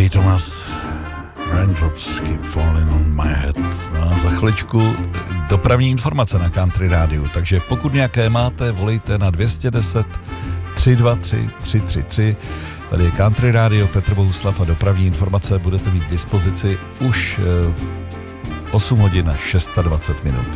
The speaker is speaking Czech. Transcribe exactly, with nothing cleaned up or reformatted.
Gay Thomas, Raindrops Keep Falling on My Head. No a za chviličku dopravní informace na Country Rádiu, takže pokud nějaké máte, volejte na dvě stě deset tři dva tři tři tři tři. Tady je Country Rádio, Petr Bohuslav a dopravní informace budete mít k dispozici už osm hodin a dvacet šest minut.